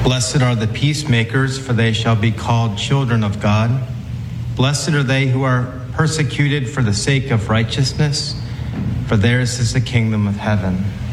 Blessed are the peacemakers, for they shall be called children of God. Blessed are they who are persecuted for the sake of righteousness, for theirs is the kingdom of heaven.